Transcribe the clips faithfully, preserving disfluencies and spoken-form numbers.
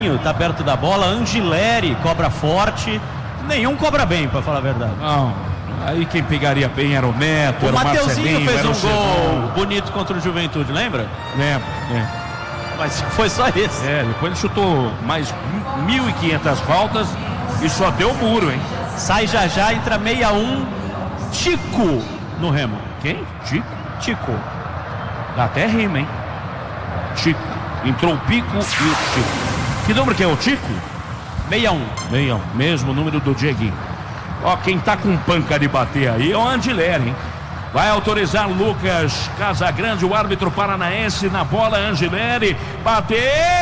Tá perto da bola, Angileri cobra forte, nenhum cobra bem, pra falar a verdade. Não, aí quem pegaria bem era o Neto, o era o Mateuzinho fez um gol Sedon. bonito contra o Juventude, lembra? Lembro, lembro. Mas foi só esse. É, depois ele chutou mais mil e quinhentas faltas e só deu muro, hein? Sai já já, entra sessenta e um, Tico no Remo. Quem? Tico? Tico. Dá até rima, hein? Tico. Entrou o Pico e o Tico. Que número que é o Tico? sessenta e um. sessenta e um, mesmo número do Dieguinho. Ó, quem tá com panca de bater aí é o Angileri, hein? Vai autorizar Lucas Casagrande, o árbitro paranaense, na bola. Angileri bateu!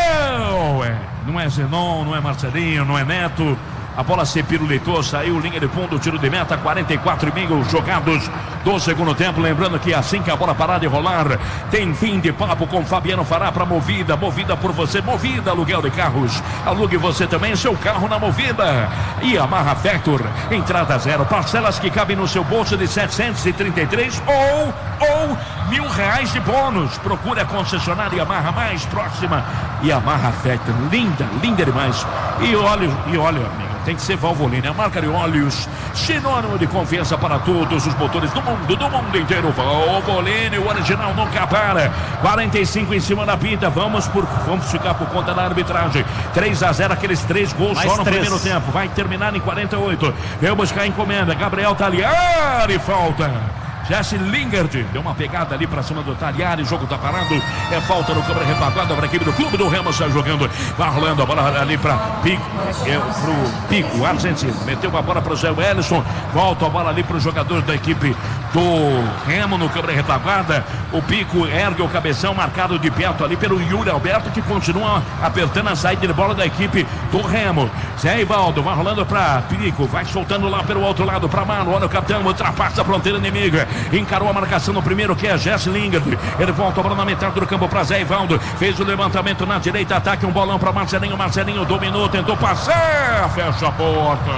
É, não é Zenon, não é Marcelinho, não é Neto. A bola se pirulitou, saiu linha de fundo, tiro de meta, quarenta e quatro e meio jogados do segundo tempo. Lembrando que assim que a bola parar de rolar, tem fim de papo com Fabiano Fará para Movida. Movida por você, Movida, aluguel de carros. Alugue você também seu carro na Movida. E Yamaha Factor, entrada zero, parcelas que cabem no seu bolso de setecentos e trinta e três ou, ou mil reais de bônus. Procure a concessionária Yamaha mais próxima. Yamaha Factor, linda, linda demais. E olha, e olha, amigo, tem que ser Valvoline, a marca de óleos, sinônimo de confiança para todos os motores do mundo, do mundo inteiro. Valvoline, o original nunca para. quarenta e cinco em cima da pinta. Vamos por, vamos ficar por conta da arbitragem. três a zero, aqueles três gols mais só no três. Primeiro tempo. Vai terminar em quarenta e oito. Veio buscar a encomenda. Gabriel Tagliari, falta. Jesse Lingard deu uma pegada ali pra cima do Tagliari. O jogo tá parado. É falta no câmera repaguada para a equipe do Clube do Remo. Está jogando. Vai rolando a bola ali para Pico. É, pro Pico, argentino. Meteu a bola para o Zé Wellison. Volta a bola ali para o jogador da equipe do Remo no câmera repaguada. O Pico ergue o cabeção, marcado de perto ali pelo Yuri Alberto, que continua apertando a saída de bola da equipe do Remo. Zé Ivaldo vai rolando para Pico. Vai soltando lá pelo outro lado para Mano. Olha o capitão. Ultrapassa a fronteira inimiga. Encarou a marcação no primeiro, que é Jesse Lingard. Ele volta a bola na metade do campo para Zé Ivaldo. Fez o levantamento na direita, ataque, um bolão para Marcelinho. Marcelinho dominou, tentou passar, fecha a porta.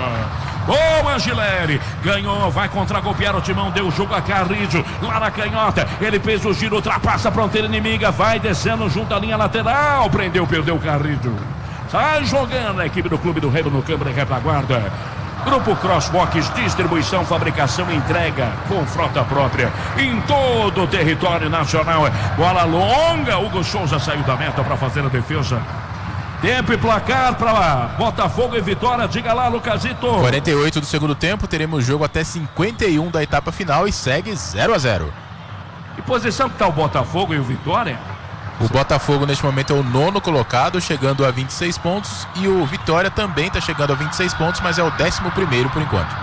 O Angileri ganhou, vai contra-golpear o timão, deu o jogo a Carrijo, lá na canhota, ele fez o giro, ultrapassa a fronteira inimiga, vai descendo junto à linha lateral, prendeu, perdeu o Carrijo. Sai jogando a equipe do Clube do Remo no câmera retaguarda. Grupo Crossbox, distribuição, fabricação e entrega com frota própria em todo o território nacional. Bola longa, Hugo Souza saiu da meta para fazer a defesa. Tempo e placar para Botafogo e Vitória. Diga lá, Lucasito. quarenta e oito do segundo tempo, teremos jogo até cinquenta e um da etapa final e segue zero a zero. Que posição que está o Botafogo e o Vitória? O Botafogo neste momento é o nono colocado, chegando a vinte e seis pontos, e o Vitória também está chegando a vinte e seis pontos, mas é o décimo primeiro por enquanto.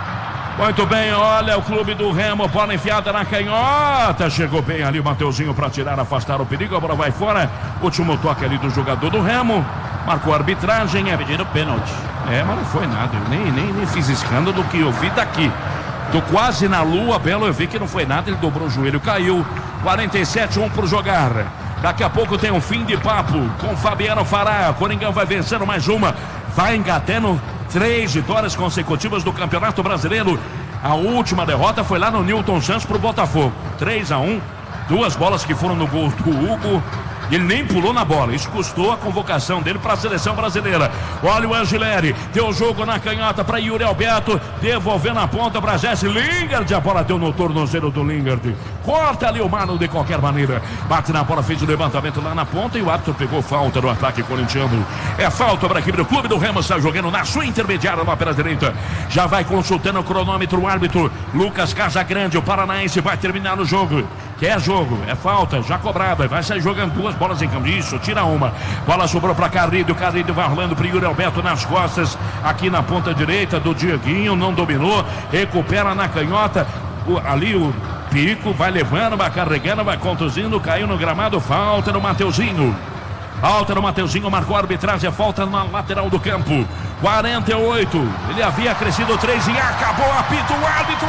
Muito bem, olha o Clube do Remo, bola enfiada na canhota, chegou bem ali o Mateuzinho para tirar, afastar o perigo, a bola vai fora, último toque ali do jogador do Remo, marcou a arbitragem, é pedindo pênalti. É, mas não foi nada, eu nem, nem, nem fiz escândalo do que eu vi daqui. Tô quase na lua, Belo, eu vi que não foi nada, ele dobrou o joelho, caiu. quarenta e sete, um por jogar. Daqui a pouco tem um fim de papo com Fabiano Fará. Coringão vai vencendo mais uma, vai engatando três vitórias consecutivas do Campeonato Brasileiro. A última derrota foi lá no Newton Santos pro Botafogo, três a um. Duas bolas que foram no gol do Hugo. Ele nem pulou na bola, isso custou a convocação dele para a seleção brasileira. Olha o Angileri, deu o jogo na canhota para Yuri Alberto, devolvendo a ponta para Jesse Lingard. A bola deu no tornozelo do Lingard, corta ali o Mano de qualquer maneira, bate na bola, fez o levantamento lá na ponta e o árbitro pegou falta no ataque corintiano. É falta para a equipe do Clube do Remo, está jogando na sua intermediária lá pela direita. Já vai consultando o cronômetro o árbitro Lucas Casagrande. O paranaense vai terminar o jogo. Quer jogo, é falta, já cobrada, vai sair jogando duas bolas em campo, isso, tira uma, bola sobrou para Carrido, Carrido vai rolando para Yuri Alberto nas costas, aqui na ponta direita do Dieguinho, não dominou, recupera na canhota, o, ali o Pico vai levando, vai carregando, vai conduzindo, caiu no gramado, falta no Mateuzinho. Falta no Mateuzinho, marcou a arbitragem, falta na lateral do campo. quarenta e oito, ele havia crescido três e acabou, apita o árbitro,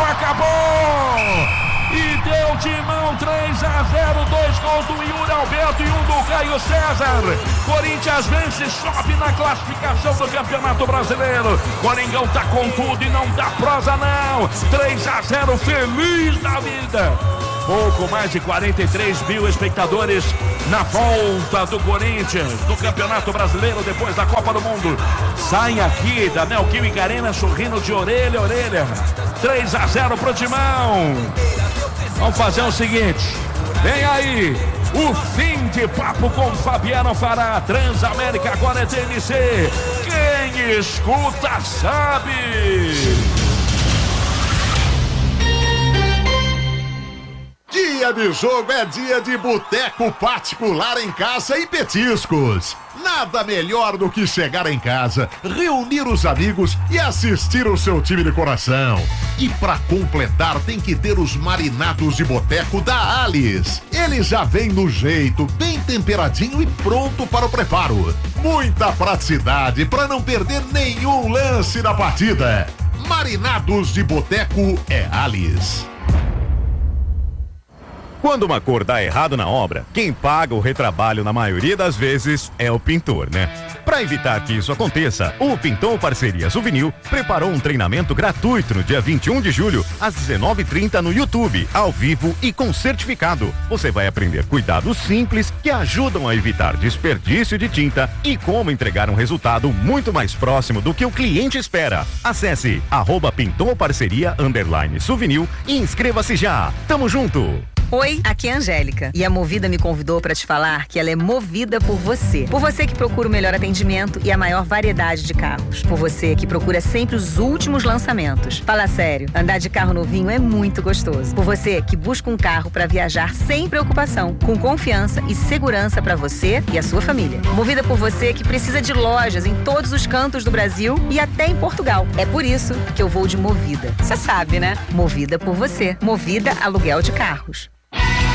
acabou! E deu timão, três a zero, dois gols do Yuri Alberto e um do Caio César. Corinthians vence, sobe na classificação do Campeonato Brasileiro. Coringão tá com tudo e não dá prosa não. três a zero, feliz da vida. Pouco mais de quarenta e três mil espectadores na volta do Corinthians no Campeonato Brasileiro depois da Copa do Mundo. Saem aqui da Neoquímica Arena sorrindo de orelha a orelha. três a zero pro Timão. Vamos fazer o seguinte. Vem aí o fim de papo com Fabiano Fará. Transamérica agora é T N C. Quem escuta sabe. Dia de jogo é dia de boteco particular em casa e petiscos. Nada melhor do que chegar em casa, reunir os amigos e assistir o seu time de coração. E pra completar tem que ter os marinados de boteco da Alice. Ele já vem no jeito, bem temperadinho e pronto para o preparo. Muita praticidade para não perder nenhum lance da partida. Marinados de boteco é Alice. Quando uma cor dá errado na obra, quem paga o retrabalho na maioria das vezes é o pintor, né? Para evitar que isso aconteça, o Pintor Parceria Souvenir preparou um treinamento gratuito no dia vinte e um de julho, às dezenove e trinta no YouTube, ao vivo e com certificado. Você vai aprender cuidados simples que ajudam a evitar desperdício de tinta e como entregar um resultado muito mais próximo do que o cliente espera. Acesse arroba Pintor Parceria underline Souvenir e inscreva-se já. Tamo junto! Oi, aqui é a Angélica e a Movida me convidou para te falar que ela é movida por você. Por você que procura o melhor atendimento e a maior variedade de carros. Por você que procura sempre os últimos lançamentos. Fala sério, andar de carro novinho é muito gostoso. Por você que busca um carro para viajar sem preocupação, com confiança e segurança para você e a sua família. Movida por você que precisa de lojas em todos os cantos do Brasil e até em Portugal. É por isso que eu vou de Movida. Você sabe, né? Movida por você. Movida Aluguel de Carros.